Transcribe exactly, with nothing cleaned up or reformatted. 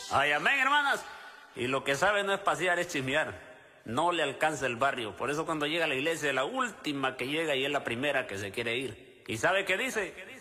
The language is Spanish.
Ay, amén, hermanas. Y lo que sabe no es pasear, es chismear. No le alcanza el barrio. Por eso cuando llega a la iglesia es la última que llega y es la primera que se quiere ir. ¿Y sabe qué dice?